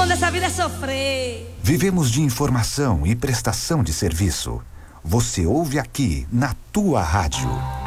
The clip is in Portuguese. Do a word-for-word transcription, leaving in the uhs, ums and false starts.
dessa vida é sofrer. Vivemos de informação e prestação de serviço. Você ouve aqui na tua rádio.